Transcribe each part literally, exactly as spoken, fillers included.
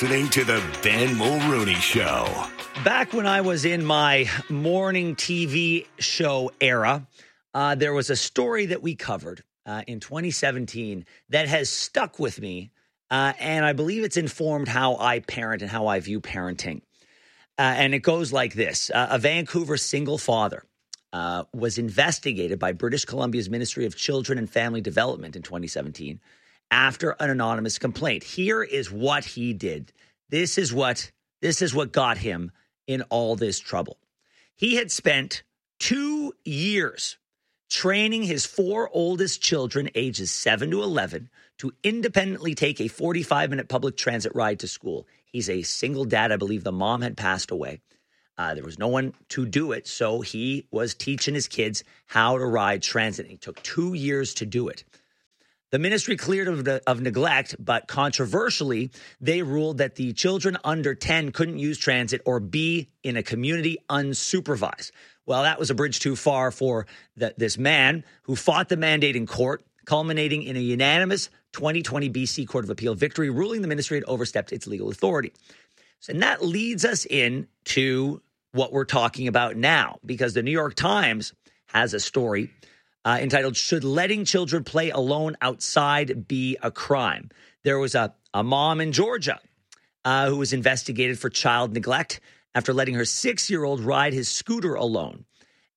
listening to the Ben Mulrooney Show. Back when I was in my morning T V show era, uh, there was a story that we covered uh, in twenty seventeen that has stuck with me, uh, and I believe it's informed how I parent and how I view parenting. Uh, and it goes like this. Uh, a Vancouver single father uh, was investigated by British Columbia's Ministry of Children and Family Development in twenty seventeen after an anonymous complaint. Here is what he did. This is what this is what got him in all this trouble. He had spent two years training his four oldest children, ages seven to eleven, to independently take a forty-five minute public transit ride to school. He's a single dad. I believe the mom had passed away. Uh, there was no one to do it, so he was teaching his kids how to ride transit. It took two years to do it. The ministry cleared of, the, of neglect, but controversially, they ruled that the children under ten couldn't use transit or be in a community unsupervised. Well, that was a bridge too far for the, this man who fought the mandate in court, culminating in a unanimous twenty twenty B C Court of Appeal victory, ruling the ministry had overstepped its legal authority. So, and that leads us into what we're talking about now, because the New York Times has a story Uh, entitled, "Should Letting Children Play Alone Outside Be a Crime?" There was a, a mom in Georgia uh, who was investigated for child neglect after letting her six-year-old ride his scooter alone.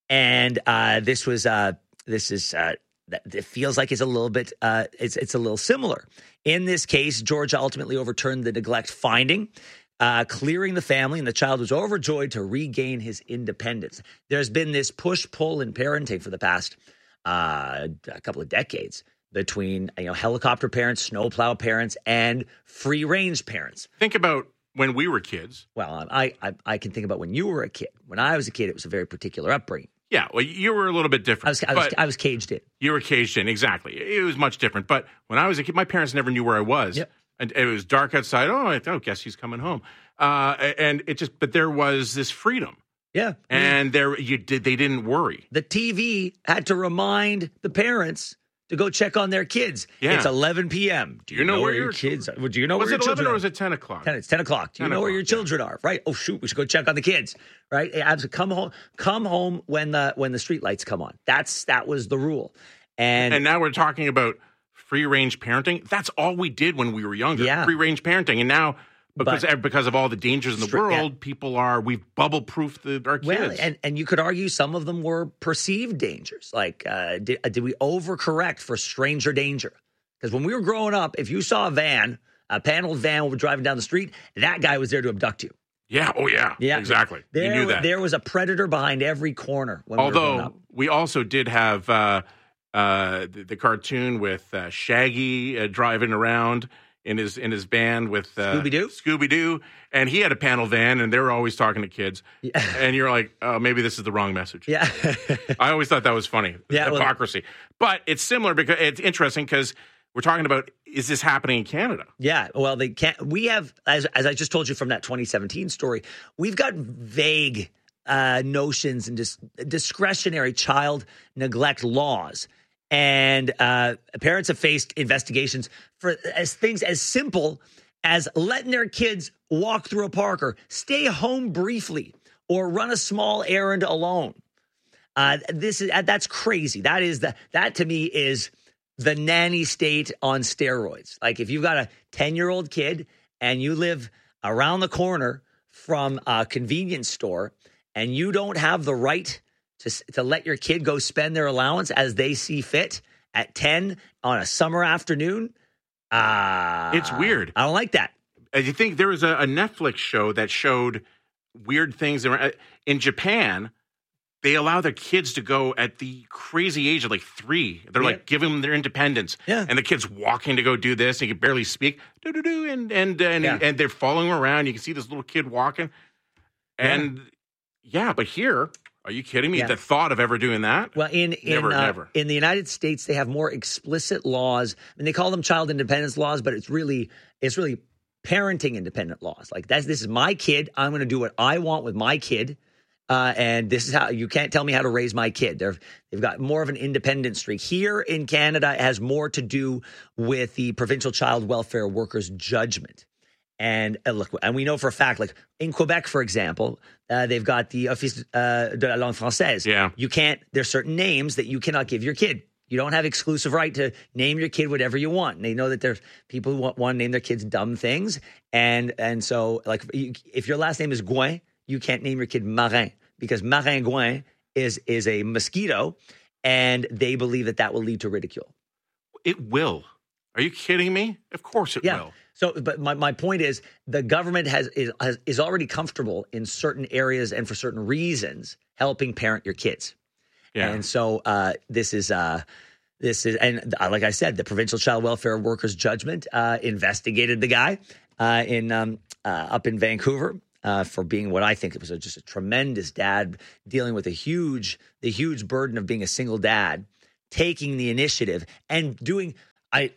And uh, this was, uh, this is, uh, it feels like it's a little bit, uh, it's, it's a little similar. In this case, Georgia ultimately overturned the neglect finding, Uh, clearing the family, and the child was overjoyed to regain his independence. There's been this push-pull in parenting for the past Uh, a couple of decades between, you know, helicopter parents, snowplow parents, and free-range parents. Think about when we were kids. Well, I, I I can think about when you were a kid. When I was a kid, it was a very particular upbringing. Yeah, well, you were a little bit different. I was I was, I was caged in. You were caged in, exactly. It was much different. But when I was a kid, my parents never knew where I was. Yep. And it was dark outside. Oh, I oh, guess he's coming home. Uh, and it just, but there was this freedom. Yeah. And there you did they didn't worry. The T V had to remind the parents to go check on their kids. Yeah. It's eleven p.m. Do you, you know, know where, where your kids are? Do you know was where your it eleven children or was it ten o'clock? ten, it's ten o'clock. Do you know where your children yeah. are? Right. Oh, shoot. We should go check on the kids. Right. Absolutely. Come home. Come home when the when the street lights come on. That's that was the rule. And and now we're talking about free range parenting. That's all we did when we were younger. Yeah. Free range parenting. And now Because but, because of all the dangers in the world, yeah. people are, we've bubble-proofed the, our kids. Well, and, and you could argue some of them were perceived dangers. Like, uh, did, did we overcorrect for stranger danger? Because when we were growing up, if you saw a van, a paneled van driving down the street, that guy was there to abduct you. Yeah, oh yeah, yeah. exactly. There, you knew that. There was a predator behind every corner when Although, we were growing up. we also did have uh, uh, the, the cartoon with uh, Shaggy uh, driving around in his in his band with uh, Scooby-Doo? Scooby-Doo, and he had a panel van, and they were always talking to kids. Yeah. And you're like, oh, maybe this is the wrong message. Yeah. I always thought that was funny, yeah, hypocrisy. Well, but it's similar because it's interesting because we're talking about, is this happening in Canada? Yeah, well, they can't. We have, as, as I just told you from that twenty seventeen story, we've got vague uh, notions and dis- discretionary child neglect laws. And uh, parents have faced investigations for as things as simple as letting their kids walk through a park or stay home briefly or run a small errand alone. Uh, this is that's crazy. That is the that to me is the nanny state on steroids. Like if you've got a ten-year-old kid and you live around the corner from a convenience store and you don't have the right To, to let your kid go spend their allowance as they see fit at ten on a summer afternoon. Uh, it's weird. I don't like that. You think there was a, a Netflix show that showed weird things. In Japan, they allow their kids to go at the crazy age of like three. They're yeah. like giving them their independence. Yeah. And the kid's walking to go do this. And he can barely speak. Do-do-do, and and and, yeah. and they're following him around. You can see this little kid walking. And yeah, yeah but here... Are you kidding me? Yeah. The thought of ever doing that? Well, in in, never, uh, never. in the United States, they have more explicit laws. I mean, they call them child independence laws, but it's really it's really parenting independent laws. Like that's this is my kid. I'm going to do what I want with my kid, uh, and this is how you can't tell me how to raise my kid. They're they've got more of an independent streak. Here in Canada, it has more to do with the provincial child welfare workers' judgment. And uh, look, and we know for a fact, like in Quebec, for example, uh, they've got the Office uh, de la Langue Française. Yeah. You can't, there's certain names that you cannot give your kid. You don't have exclusive right to name your kid whatever you want. And they know that there's people who want, want to name their kids dumb things. And and so, like, if your last name is Gouin, you can't name your kid Marin because Marin Gouin is, is a mosquito, and they believe that that will lead to ridicule. It will. Are you kidding me? Of course it yeah. will. So, but my, my point is the government has is, has is already comfortable in certain areas and for certain reasons helping parent your kids. Yeah. And so uh, this is uh, this is and uh, like I said, the Provincial Child Welfare Workers Judgment uh, investigated the guy uh, in um, uh, up in Vancouver uh, for being what I think it was a, just a tremendous dad dealing with a huge the huge burden of being a single dad, taking the initiative and doing I.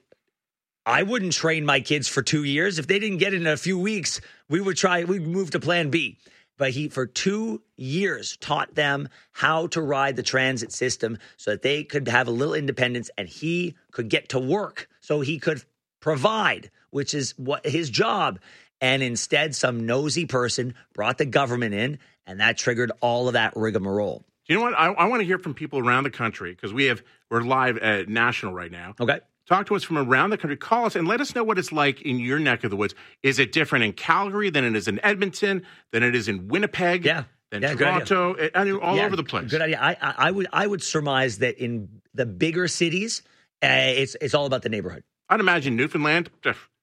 I wouldn't train my kids for two years. If they didn't get it in a few weeks, we would try, we'd move to plan B. But he, for two years, taught them how to ride the transit system so that they could have a little independence and he could get to work so he could provide, which is what his job. And instead, some nosy person brought the government in, and that triggered all of that rigmarole. You know what? I, I want to hear from people around the country because we have, we're live at national right now. Okay. Talk to us from around the country. Call us and let us know what it's like in your neck of the woods. Is it different in Calgary than it is in Edmonton, than it is in Winnipeg, yeah. than yeah, Toronto, I mean, all yeah, over the place? Good idea. I, I, I would I would surmise that in the bigger cities, uh, it's it's all about the neighborhood. I'd imagine Newfoundland.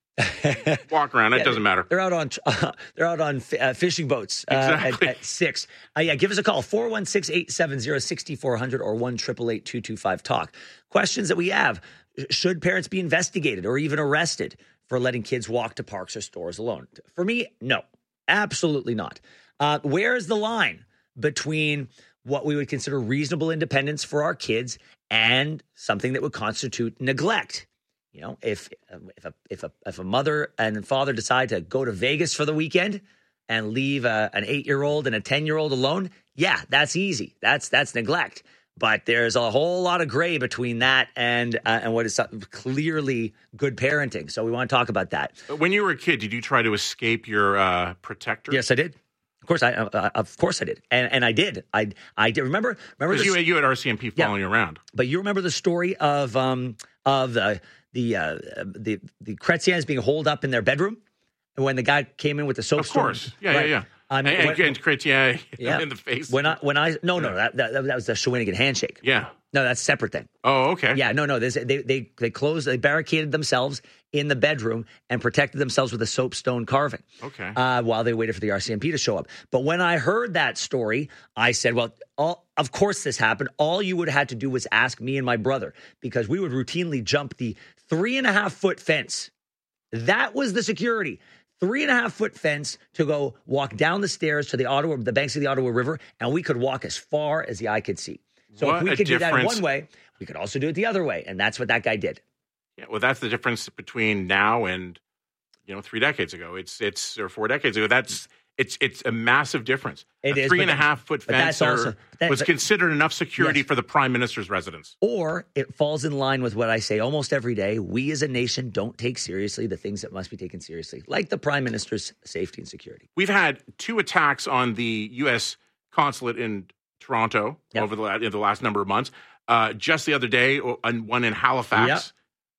Walk around. It yeah, doesn't matter. They're out on uh, they're out on uh, fishing boats uh, exactly. at, at six. Uh, yeah, give us a call four one six, eight seven zero, six four zero zero or one triple eight two two five talk. Questions that we have: should parents be investigated or even arrested for letting kids walk to parks or stores alone? For me, no, absolutely not. Uh, where is the line between what we would consider reasonable independence for our kids and something that would constitute neglect? You know, if if a if a if a mother and father decide to go to Vegas for the weekend and leave a, an eight-year-old and a ten-year-old alone, yeah, that's easy. That's that's neglect. But there's a whole lot of gray between that and uh, and what is clearly good parenting. So we want to talk about that. When you were a kid, did you try to escape your uh, protector? Yes, I did. Of course, I uh, of course I did, and and I did. I I did. Remember, remember because you you had R C M P following yeah. you around. But you remember the story of um of the the uh, the the Chrétiens being holed up in their bedroom when the guy came in with the soapstone. Of course, yeah, right? yeah, yeah. I mean, and, when, and Chrétien yeah. in the face. When I when I no no that that, that was the Shawinigan handshake. Yeah. No, that's a separate thing. Oh, okay. Yeah, no, no. This, they they they closed, they barricaded themselves in the bedroom and protected themselves with a soapstone carving. Okay. Uh, while they waited for the R C M P to show up. But when I heard that story, I said, well, all, of course this happened. All you would have had to do was ask me and my brother, because we would routinely jump the three and a half foot fence. That was the security. Three and a half foot fence to go walk down the stairs to the Ottawa, the banks of the Ottawa River, and we could walk as far as the eye could see. So what if we a could difference. do that one way, we could also do it the other way. And that's what that guy did. Yeah, well, that's the difference between now and, you know, three decades ago. It's it's or four decades ago. That's it's it's a massive difference. It a is, three and a that, half foot fence also, that, was but, considered enough security yes. for the Prime Minister's residence. Or it falls in line with what I say almost every day. We as a nation don't take seriously the things that must be taken seriously, like the Prime Minister's safety and security. We've had two attacks on the U S consulate in Toronto yep. over the, in the last number of months. Uh, just the other day, one in Halifax, yep.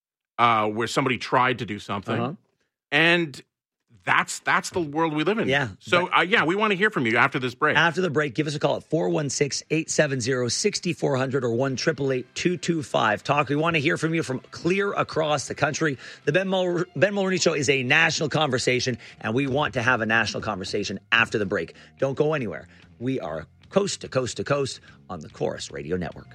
uh, where somebody tried to do something. Uh-huh. And that's that's the world we live in. Yeah. So, uh, yeah, we want to hear from you after this break. After the break, give us a call at four one six, eight seven zero, six four zero zero or one triple eight two two five talk. We want to hear from you from clear across the country. The Ben, Mul- Ben Mulroney Show is a national conversation, and we want to have a national conversation after the break. Don't go anywhere. We are coast to coast to coast on the Chorus Radio Network.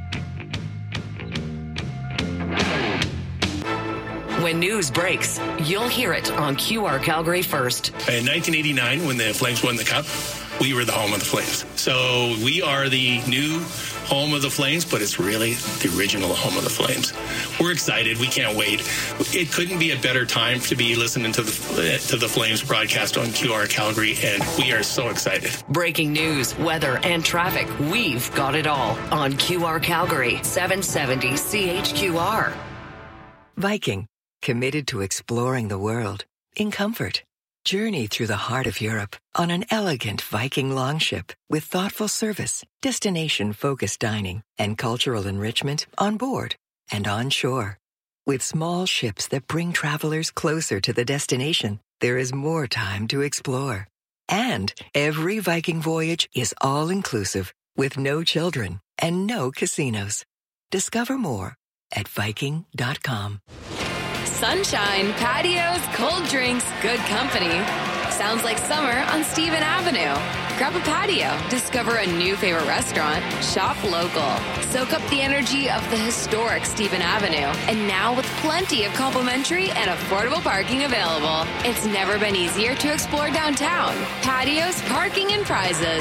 When news breaks, you'll hear it on Q R Calgary first. In nineteen eighty-nine, when the Flames won the Cup, we were the home of the Flames. So we are the new home of the Flames, but it's really the original home of the Flames. We're excited. We can't wait. It couldn't be a better time to be listening to the to the Flames broadcast on Q R Calgary, and we are so excited. Breaking news, weather, and traffic. We've got it all on Q R Calgary, seven seventy C H Q R. Viking, committed to exploring the world in comfort. Journey through the heart of Europe on an elegant Viking longship with thoughtful service, destination-focused dining, and cultural enrichment on board and on shore. With small ships that bring travelers closer to the destination, there is more time to explore. And every Viking voyage is all-inclusive with no children and no casinos. Discover more at Viking dot com. Sunshine, patios, cold drinks, good company. Sounds like summer on Stephen Avenue. Grab a patio, discover a new favorite restaurant, shop local. Soak up the energy of the historic Stephen Avenue. And now with plenty of complimentary and affordable parking available. It's never been easier to explore downtown. Patios, parking, and prizes.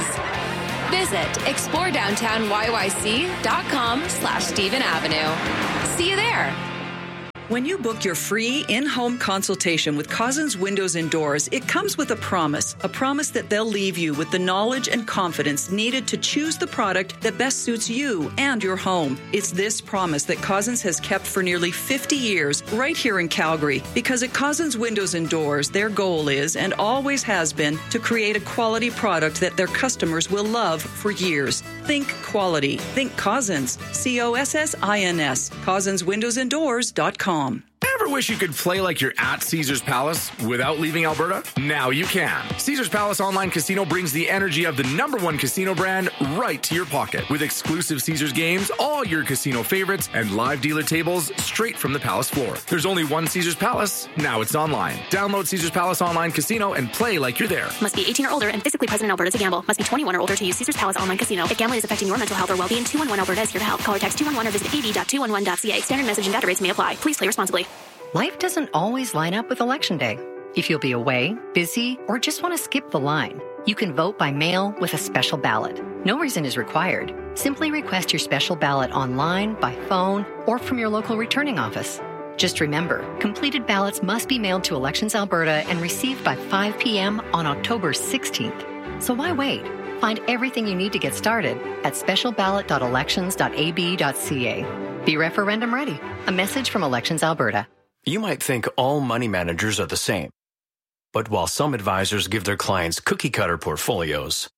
Visit explore downtown y y c dot com slash Stephen Avenue. See you there. When you book your free in-home consultation with Cousins Windows and Doors, it comes with a promise, a promise that they'll leave you with the knowledge and confidence needed to choose the product that best suits you and your home. It's this promise that Cousins has kept for nearly fifty years right here in Calgary, because at Cousins Windows and Doors, their goal is and always has been to create a quality product that their customers will love for years. Think quality. Think Cousins. C O S S I N S. Cousins Windows and Doors dot com. Ever wish you could play like you're at Caesars Palace without leaving Alberta? Now you can. Caesars Palace Online Casino brings the energy of the number one casino brand right to your pocket. With exclusive Caesars games, all your casino favorites, and live dealer tables straight from the Palace floor. There's only one Caesars Palace. Now it's online. Download Caesars Palace Online Casino and play like you're there. Must be eighteen or older and physically present in Alberta to gamble. Must be twenty-one or older to use Caesars Palace Online Casino. If gambling is affecting your mental health or well-being, two one one Alberta is here to help. Call or text two one one or visit a b dot two one one dot c a. Standard message and data rates may apply. Please play responsibly. Life doesn't always line up with Election Day. If you'll be away, busy, or just want to skip the line, you can vote by mail with a special ballot. No reason is required. Simply request your special ballot online, by phone, or from your local returning office. Just remember, completed ballots must be mailed to Elections Alberta and received by five p.m. on October sixteenth. So why wait? Find everything you need to get started at special ballot dot elections dot a b dot c a. Be referendum ready. A message from Elections Alberta. You might think all money managers are the same. But while some advisors give their clients cookie-cutter portfolios,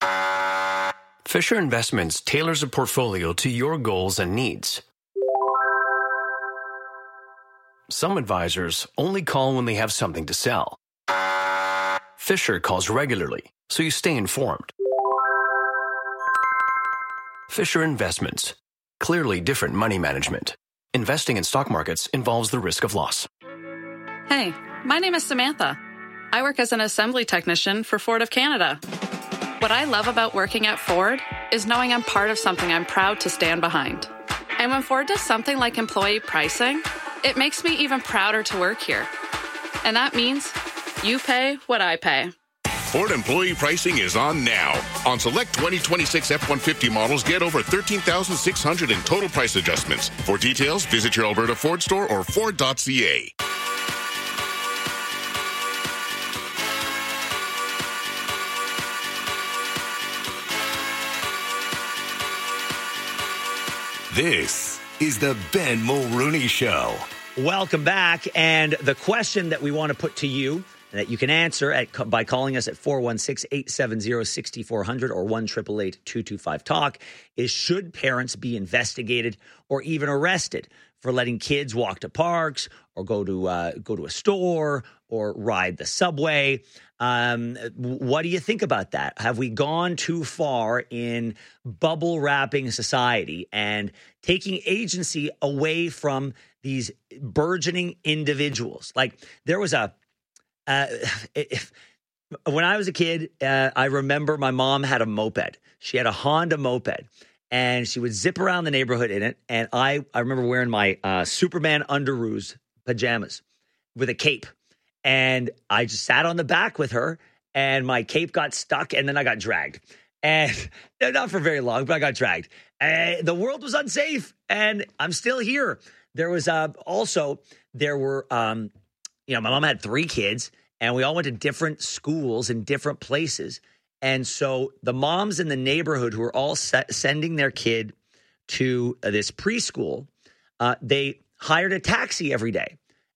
Fisher Investments tailors a portfolio to your goals and needs. Some advisors only call when they have something to sell. Fisher calls regularly, so you stay informed. Fisher Investments. Clearly different money management. Investing in stock markets involves the risk of loss. Hey, my name is Samantha. I work as an assembly technician for Ford of Canada. What I love about working at Ford is knowing I'm part of something I'm proud to stand behind. And when Ford does something like employee pricing, it makes me even prouder to work here. And that means you pay what I pay. Ford employee pricing is on now. On select twenty twenty-six F one fifty models, get over thirteen thousand six hundred dollars in total price adjustments. For details, visit your Alberta Ford store or Ford dot c a. This is the Ben Mulrooney Show. Welcome back. And the question that we want to put to you that you can answer at by calling us at four one six, eight seven zero, six four zero zero or one eight eight eight, two two five, talk is, should parents be investigated or even arrested for letting kids walk to parks or go to uh, go to a store or ride the subway? Um, what do you think about that? Have we gone too far in bubble wrapping society and taking agency away from these burgeoning individuals? Like there was a Uh, if, when I was a kid, uh, I remember my mom had a moped. She had a Honda moped, and she would zip around the neighborhood in it. And I, I remember wearing my uh, Superman underoos pajamas with a cape. And I just sat on the back with her, and my cape got stuck, and then I got dragged. And not for very long, but I got dragged. And the world was unsafe, and I'm still here. There was uh, also, there were, um, you know, my mom had three kids, and we all went to different schools in different places. And so the moms in the neighborhood who were all set, sending their kid to uh, this preschool, uh, they hired a taxi every day.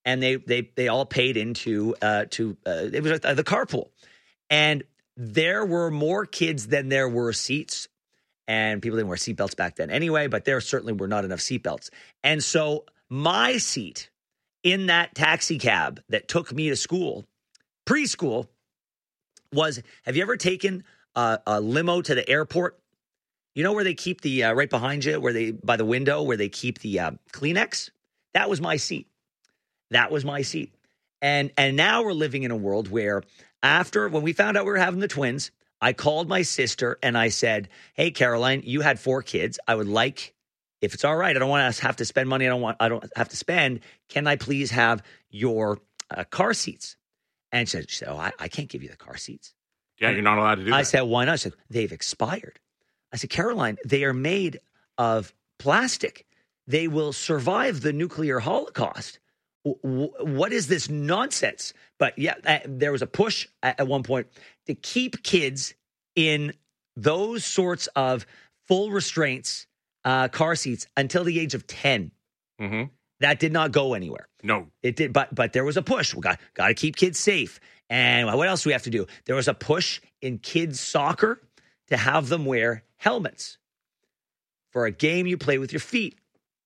and they they they all paid into uh, to uh, it was uh, the carpool, and there were more kids than there were seats, and people didn't wear seatbelts back then anyway. But there certainly were not enough seatbelts, and so my seat in that taxi cab that took me to school, preschool, was. Have you ever taken a, a limo to the airport? You know where they keep the uh, right behind you, where they by the window where they keep the uh, Kleenex? That was my seat. That was my seat. And and now we're living in a world where after, when we found out we were having the twins, I called my sister and I said, hey, Caroline, you had four kids. I would like, if it's all right, I don't want to have to spend money. I don't want, I don't have to spend. Can I please have your uh, car seats? And she said, she said oh, I, I can't give you the car seats. Yeah, you're not allowed to do that. I said, why not? She said, they've expired. I said, Caroline, they are made of plastic. They will survive the nuclear holocaust. What is this nonsense? But yeah, there was a push at one point to keep kids in those sorts of full restraints uh, car seats until the age of ten. Mm-hmm. That did not go anywhere. No, it did. But but there was a push. We got got to keep kids safe. And what else do we have to do? There was a push in kids soccer to have them wear helmets for a game you play with your feet.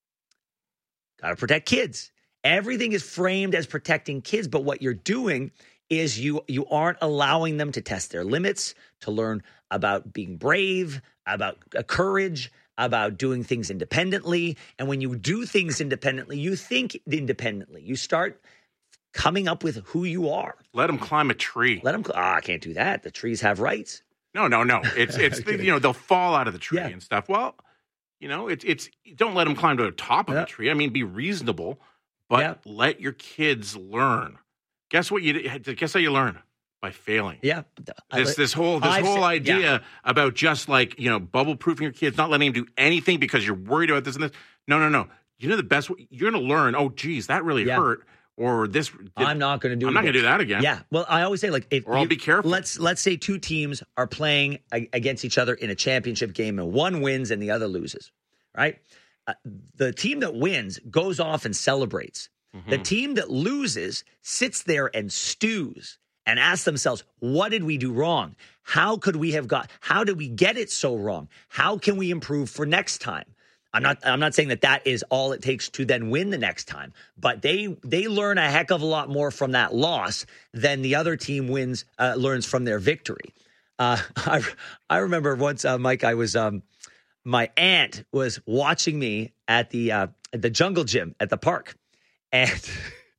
Got to protect kids. Everything is framed as protecting kids, but what you're doing is you you aren't allowing them to test their limits, to learn about being brave, about uh, courage, about doing things independently. And when you do things independently, you think independently. You start coming up with who you are. Let them climb a tree. Let them. Oh, I can't do that. The trees have rights. No, no, no. It's it's the, you know, they'll fall out of the tree Yeah. and stuff. Well, you know, it's it's don't let them climb to the top of Yeah. the tree. I mean, be reasonable. But Yeah. let your kids learn. Guess what you guess how you learn? By failing. Yeah. This this whole this I've whole said- idea yeah. about just like, you know, bubble proofing your kids, not letting them do anything because you're worried about this and this. No, no, no. You know the best way, you're going to learn, oh geez, that really Yeah. hurt, or this did, I'm not going to do I'm it not going to again. do that again. Yeah. Well, I always say, like, if Or I'll you- be careful. Let's let's say two teams are playing a- against each other in a championship game, and one wins and the other loses. Right? Uh, the team that wins goes off and celebrates. Mm-hmm. The team that loses sits there and stews and asks themselves, what did we do wrong? How could we have got, how did we get it so wrong? How can we improve for next time? I'm not, I'm not saying that that is all it takes to then win the next time, but they, they learn a heck of a lot more from that loss than the other team wins, uh, learns from their victory. Uh, I, I remember once, uh, Mike, I was, um, my aunt was watching me at the, uh, at the jungle gym at the park. And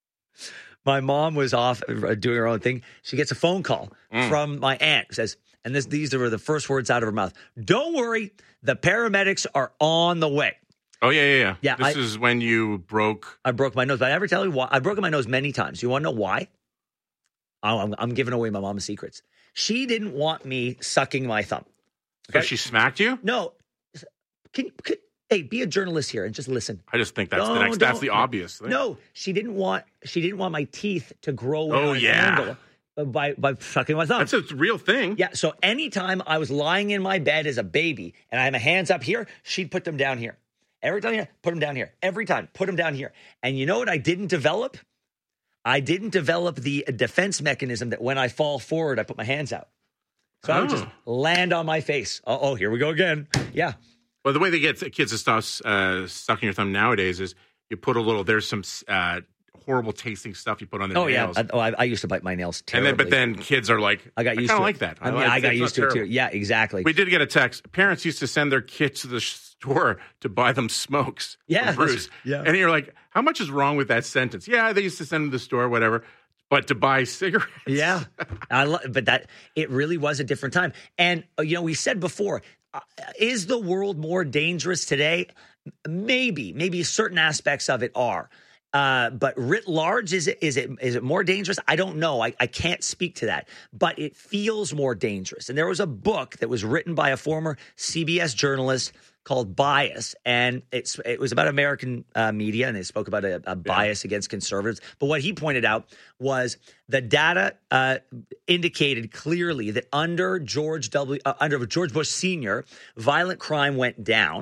my mom was off doing her own thing. She gets a phone call Mm. from my aunt. Says, and this, these were the first words out of her mouth. Don't worry, the paramedics are on the way. Oh yeah, yeah, yeah. Yeah, This I- is when you broke. I broke my nose, but I never tell you why. I've broken my nose many times. You want to know why? Oh, I'm, I'm giving away my mom's secrets. She didn't want me sucking my thumb. So she smacked you? No. Can, can hey, be a journalist here and just listen. I just think that's the No, next. That's don't. the obvious thing. No, she didn't want. She didn't want my teeth to grow. Oh, in an yeah. angle by by sucking my thumb. That's a real thing. Yeah. So anytime I was lying in my bed as a baby and I had my hands up here, she'd put them down here. Every time, put them down here. Every time, put them down here. And you know what I didn't develop? I didn't develop the defense mechanism that when I fall forward, I put my hands out. So I would just land on my face. Uh oh, here we go again. Yeah. Well, the way they get kids to stop uh, sucking your thumb nowadays is you put a little. There's some uh, horrible tasting stuff you put on their Oh nails. yeah. I, oh, I, I used to bite my nails And terribly. then, but then kids are like, I got used I to kinda it. like that. I, mean, like- I got it's used not to it too. terrible. Yeah, exactly. We did get a text. Parents used to send their kids to the store to buy them smokes. Yeah, from Bruce. that's- yeah. And you're like, how much is wrong with that sentence? Yeah, they used to send them to the store, whatever. But to buy cigarettes. Yeah, I lo- but that it really was a different time. And uh, you know, we said before, uh, is the world more dangerous today? Maybe, maybe certain aspects of it are. Uh, but writ large, is it is it is it more dangerous? I don't know. I, I can't speak to that. But it feels more dangerous. And there was a book that was written by a former C B S journalist called Bias, and it's it was about American uh, media, and they spoke about a, a bias against conservatives. But what he pointed out was the data uh, indicated clearly that under George W. Uh, under George Bush Senior, violent crime went down.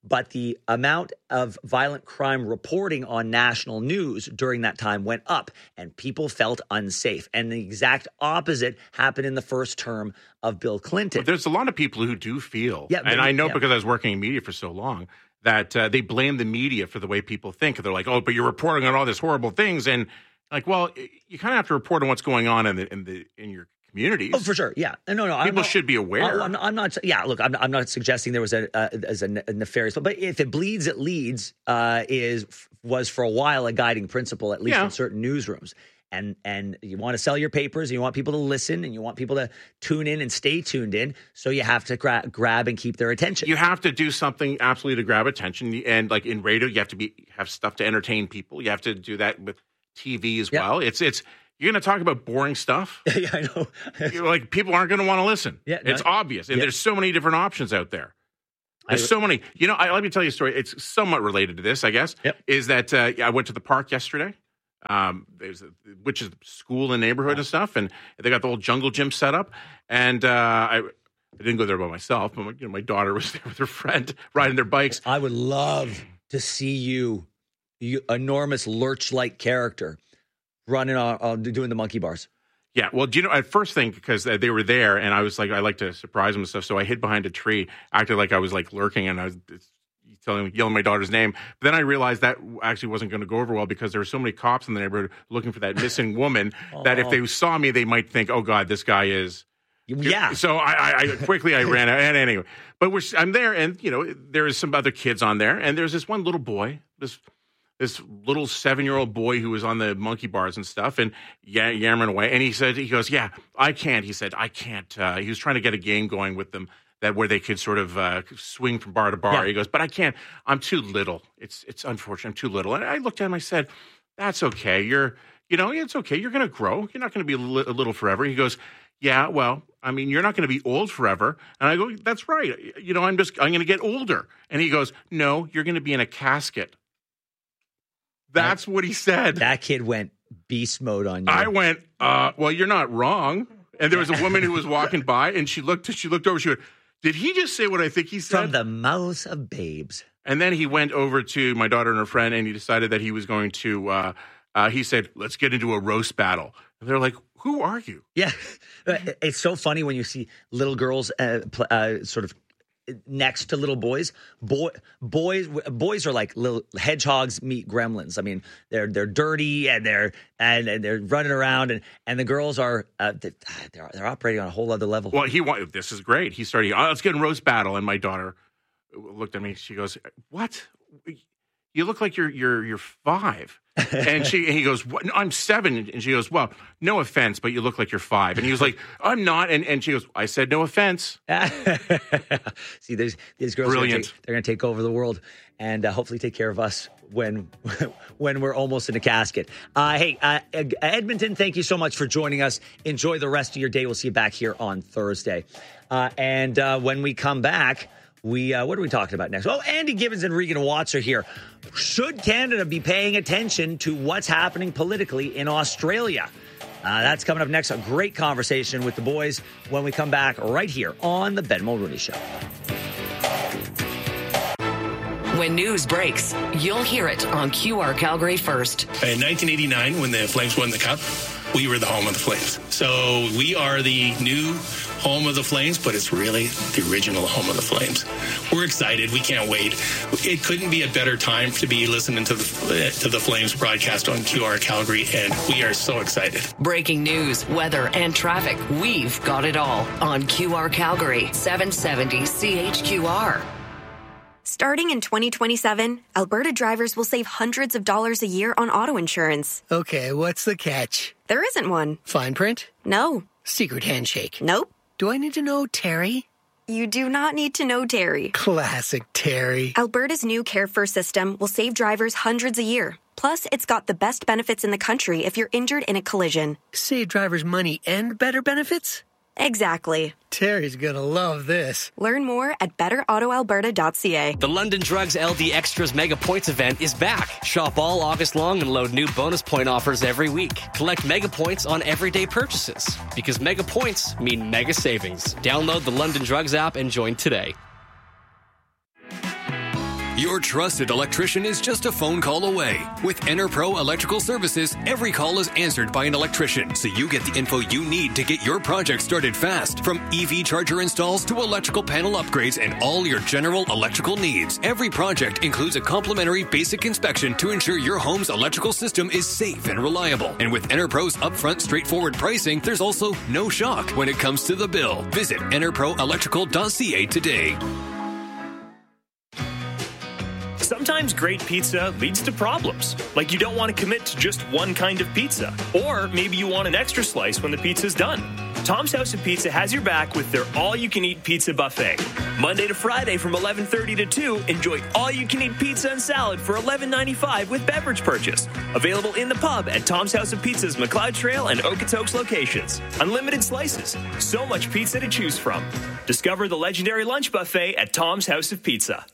but the amount of violent crime reporting on national news during that time went up, and people felt unsafe. And the exact opposite happened in the first term of Bill Clinton. But there's a lot of people who do feel, yeah, and I know yeah. because I was working in media for so long, that uh, they blame the media for the way people think. They're like, oh, but you're reporting on all these horrible things. And like, well, you kind of have to report on what's going on in the in the in your communities. Oh, for sure. Yeah. No, no. People not, should be aware. I'm, I'm not. Yeah. Look, I'm, I'm not suggesting there was a, uh, as a, a nefarious, but if it bleeds, it leads. Uh, is was for a while a guiding principle, at least yeah. in certain newsrooms. And and you want to sell your papers, and you want people to listen, and you want people to tune in and stay tuned in. So you have to gra- grab and keep their attention. You have to do something absolutely to grab attention. And like in radio, you have to be have stuff to entertain people. You have to do that with T V as yep. well. It's it's you're going to talk about boring stuff. yeah, I know. You're like people aren't going to want to listen. Yeah, it's no, obvious, and yeah. there's so many different options out there. There's I, so many. You know, I, let me tell you a story. It's somewhat related to this, I guess. Yep. Is that uh, I went to the park yesterday. Um, there's a, which is school and neighborhood and stuff, and they got the whole jungle gym set up. And uh, I, I didn't go there by myself, but my, you know, my daughter was there with her friend riding their bikes. I would love to see you, you enormous lurch-like character, running on, on doing the monkey bars. Yeah, well, do you know, at first thing, because they were there, and I was like, I like to surprise them and stuff, so I hid behind a tree, acted like I was like lurking, and I was telling, yelling my daughter's name. But then I realized that actually wasn't going to go over well because there were so many cops in the neighborhood looking for that missing woman that if they saw me, they might think, oh God, this guy is. Yeah. So I, I, I quickly I ran out. And anyway, but we're, I'm there, and you know, there's some other kids on there, and there's this one little boy, this this little seven-year-old boy who was on the monkey bars and stuff, and yeah, yammering away. And he said, he goes, yeah, I can't. He said, I can't. Uh, he was trying to get a game going with them. That where they could sort of uh, swing from bar to bar. Yeah. He goes, but I can't. I'm too little. It's it's unfortunate. I'm too little. And I looked at him. I said, that's okay. You're, you know, it's okay. You're going to grow. You're not going to be a, li- a little forever. He goes, yeah, well, I mean, you're not going to be old forever. And I go, that's right. You know, I'm just, I'm going to get older. And he goes, no, you're going to be in a casket. That's that, what he said. That kid went beast mode on you. I went, uh, well, you're not wrong. And there was a woman who was walking by, and she looked, she looked over. She went, did he just say what I think he said? From the mouths of babes. And then he went over to my daughter and her friend, and he decided that he was going to, uh, uh, he said, let's get into a roast battle. And they're like, who are you? Yeah. It's so funny when you see little girls uh, pl- uh, sort of next to little boys. Boy, boys, boys are like little hedgehogs meet gremlins. I mean, they're they're dirty and they're and, and they're running around, and, and the girls are uh, they're they're operating on a whole other level. Well, he wanted this is great. He started, oh, let's get in roast battle, and my daughter looked at me. She goes, "What? You look like you're you're you're five." And she and he goes, what? No, I'm seven. And she goes, well, no offense, but you look like you're five. And he was like, I'm not. And and she goes, I said no offense. See, there's these girls. Brilliant. Are gonna take, they're going to take over the world and uh, hopefully take care of us when when we're almost in a casket. Uh, hey, uh, Edmonton, thank you so much for joining us. Enjoy the rest of your day. We'll see you back here on Thursday. Uh, and uh, when we come back, we uh, what are we talking about next? Oh, Andy Gibbons and Regan Watts are here. Should Canada be paying attention to what's happening politically in Australia? Uh, that's coming up next. A great conversation with the boys when we come back right here on the Ben Mulrooney Show. When news breaks, you'll hear it on Q R Calgary first. In nineteen eighty-nine, when the Flames won the Cup, we were the home of the Flames. So we are the new home of the Flames, but it's really the original home of the Flames. We're excited. We can't wait. It couldn't be a better time to be listening to the to the Flames broadcast on Q R Calgary, and we are so excited. Breaking news, weather, and traffic. We've got it all on Q R Calgary, seven seventy C H Q R. Starting in twenty twenty-seven, Alberta drivers will save hundreds of dollars a year on auto insurance. Okay, what's the catch? There isn't one. Fine print? No. Secret handshake? Nope. Do I need to know Terry? You do not need to know Terry. Classic Terry. Alberta's new Care First system will save drivers hundreds a year. Plus, it's got the best benefits in the country if you're injured in a collision. Save drivers money and better benefits? Exactly. Terry's gonna love this. Learn more at better auto alberta dot c a. The London Drugs L D Extras Mega Points event is back. Shop all August long and load new bonus point offers every week. Collect Mega Points on everyday purchases. Because Mega Points mean mega savings. Download the London Drugs app and join today. Your trusted electrician is just a phone call away. With EnerPro Electrical Services, every call is answered by an electrician, so you get the info you need to get your project started fast. From E V charger installs to electrical panel upgrades and all your general electrical needs. Every project includes a complimentary basic inspection to ensure your home's electrical system is safe and reliable. And with EnerPro's upfront, straightforward pricing, there's also no shock when it comes to the bill. Visit enerpro electrical dot c a today. Sometimes great pizza leads to problems, like you don't want to commit to just one kind of pizza, or maybe you want an extra slice when the pizza's done. Tom's House of Pizza has your back with their all-you-can-eat pizza buffet. Monday to Friday from eleven thirty to two, enjoy all-you-can-eat pizza and salad for eleven ninety-five with beverage purchase. Available in the pub at Tom's House of Pizza's McLeod Trail and Okotoks locations. Unlimited slices. So much pizza to choose from. Discover the legendary lunch buffet at Tom's House of Pizza.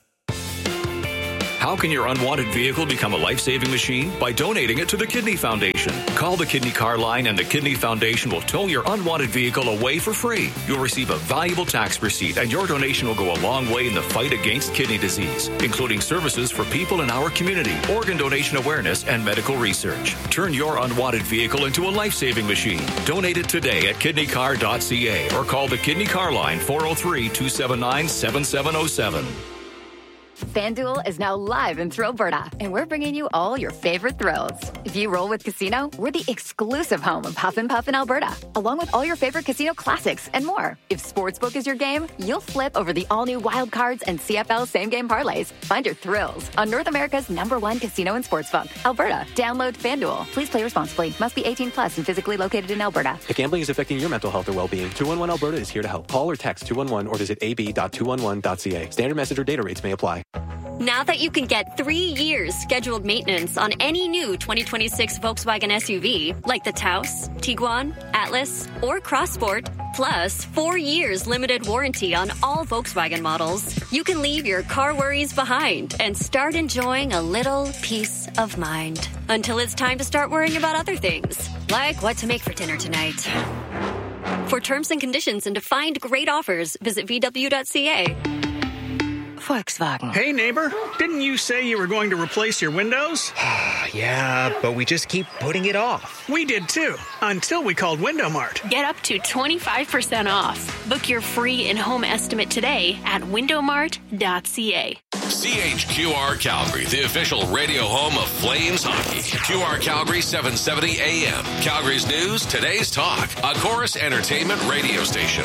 How can your unwanted vehicle become a life-saving machine? By donating it to the Kidney Foundation. Call the Kidney Car Line and the Kidney Foundation will tow your unwanted vehicle away for free. You'll receive a valuable tax receipt and your donation will go a long way in the fight against kidney disease, including services for people in our community, organ donation awareness, and medical research. Turn your unwanted vehicle into a life-saving machine. Donate it today at kidney car dot c a or call the Kidney Car Line four oh three, two seven nine, seven seven oh seven. FanDuel is now live in Thrillberta, and we're bringing you all your favorite thrills. If you roll with Casino, we're the exclusive home of Huff and Puff in Alberta, along with all your favorite casino classics and more. If Sportsbook is your game, you'll flip over the all-new Wild Cards and C F L same-game parlays. Find your thrills on North America's number one casino and sportsbook, Alberta. Download FanDuel. Please play responsibly. Must be eighteen plus and physically located in Alberta. If gambling is affecting your mental health or well-being, two one one Alberta is here to help. Call or text two one one or visit a b dot two one one dot c a. Standard message or data rates may apply. Now that you can get three years scheduled maintenance on any new twenty twenty-six Volkswagen S U V, like the Taos, Tiguan, Atlas, or Crossport, plus four years limited warranty on all Volkswagen models, you can leave your car worries behind and start enjoying a little peace of mind. Until it's time to start worrying about other things, like what to make for dinner tonight. For terms and conditions and to find great offers, visit v w dot c a. Volkswagen. Hey, neighbor, didn't you say you were going to replace your windows? Yeah, but we just keep putting it off. We did too, until we called Window Mart. Get up to twenty-five percent off. Book your free in-home estimate today at window mart dot c a. C H Q R Calgary, the official radio home of Flames hockey. Q R Calgary seven seventy A M. Calgary's news, today's talk. A Chorus Entertainment radio station.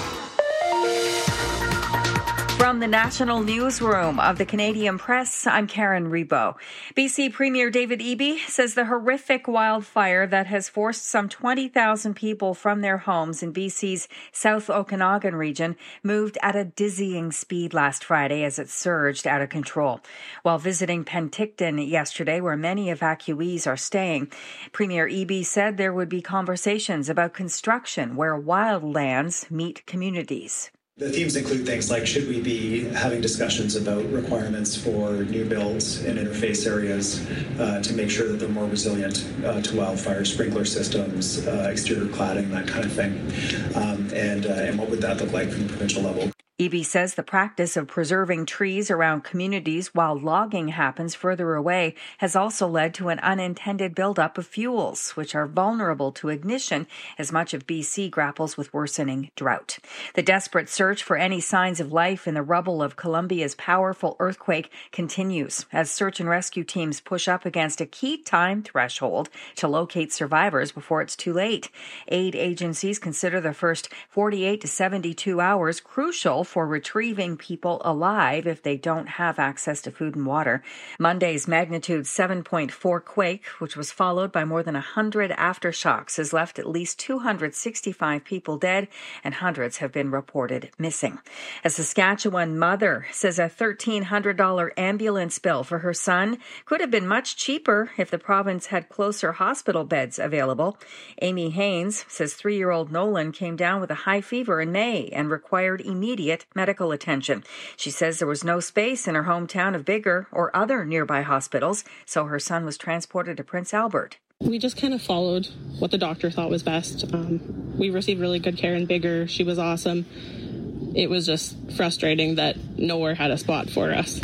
From the National Newsroom of the Canadian Press, I'm Karen Rebo. B C Premier David Eby says the horrific wildfire that has forced some twenty thousand people from their homes in B C's South Okanagan region moved at a dizzying speed last Friday as it surged out of control. While visiting Penticton yesterday, where many evacuees are staying, Premier Eby said there would be conversations about construction where wildlands meet communities. The themes include things like, should we be having discussions about requirements for new builds in interface areas uh, to make sure that they're more resilient uh, to wildfire, sprinkler systems, uh, exterior cladding, that kind of thing. Um, and, uh, and what would that look like from the provincial level? Eby says the practice of preserving trees around communities while logging happens further away has also led to an unintended buildup of fuels, which are vulnerable to ignition as much of B C grapples with worsening drought. The desperate search for any signs of life in the rubble of Colombia's powerful earthquake continues as search and rescue teams push up against a key time threshold to locate survivors before it's too late. Aid agencies consider the first forty-eight to seventy-two hours crucial for retrieving people alive if they don't have access to food and water. Monday's magnitude seven point four quake, which was followed by more than one hundred aftershocks, has left at least two hundred sixty-five people dead and hundreds have been reported missing. A Saskatchewan mother says a one thousand three hundred dollars ambulance bill for her son could have been much cheaper if the province had closer hospital beds available. Amy Haynes says three-year-old Nolan came down with a high fever in May and required immediate medical attention. She says there was no space in her hometown of Biggar or other nearby hospitals, so her son was transported to Prince Albert. We just kind of followed what the doctor thought was best. Um, we received really good care in Biggar. She was awesome. It was just frustrating that nowhere had a spot for us.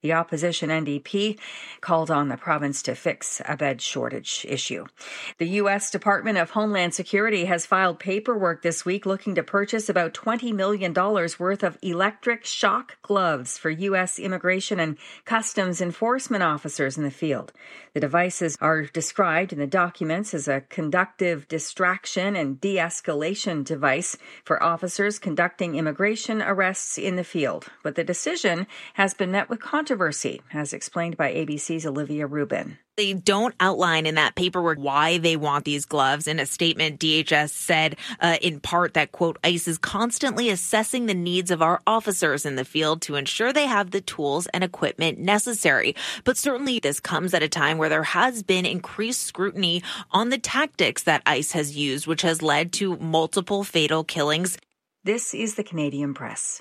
The opposition N D P called on the province to fix a bed shortage issue. The U S Department of Homeland Security has filed paperwork this week looking to purchase about twenty million dollars worth of electric shock gloves for U S immigration and customs enforcement officers in the field. The devices are described in the documents as a conductive distraction and de-escalation device for officers conducting immigration arrests in the field. But the decision has been met with controversy, as explained by A B C's Olivia Rubin. They don't outline in that paperwork why they want these gloves. In a statement, D H S said uh, in part that, quote, ICE is constantly assessing the needs of our officers in the field to ensure they have the tools and equipment necessary. But certainly this comes at a time where there has been increased scrutiny on the tactics that ICE has used, which has led to multiple fatal killings. This is the Canadian Press.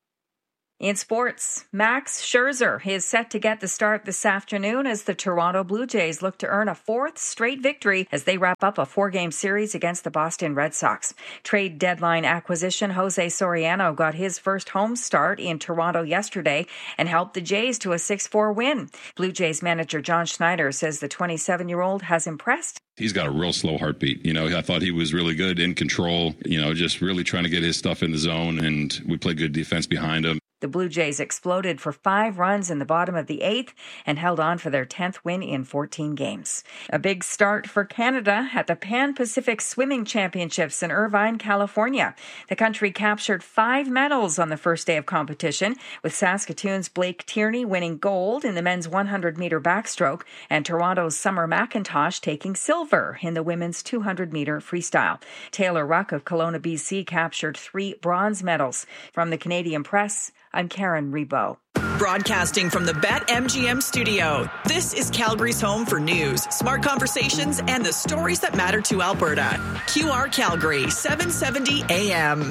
In sports, Max Scherzer is set to get the start this afternoon as the Toronto Blue Jays look to earn a fourth straight victory as they wrap up a four-game series against the Boston Red Sox. Trade deadline acquisition Jose Soriano got his first home start in Toronto yesterday and helped the Jays to a six four win. Blue Jays manager John Schneider says the twenty-seven-year-old has impressed. He's got a real slow heartbeat. You know, I thought he was really good, in control, you know, just really trying to get his stuff in the zone, and we played good defense behind him. The Blue Jays exploded for five runs in the bottom of the eighth and held on for their tenth win in fourteen games. A big start for Canada at the Pan-Pacific Swimming Championships in Irvine, California. The country captured five medals on the first day of competition, with Saskatoon's Blake Tierney winning gold in the men's one hundred meter backstroke and Toronto's Summer McIntosh taking silver in the women's two hundred meter freestyle. Taylor Ruck of Kelowna, B C captured three bronze medals. From the Canadian Press, I'm Karen Rebo. Broadcasting from the BetMGM studio, this is Calgary's home for news, smart conversations, and the stories that matter to Alberta. Q R Calgary, seven seventy A M.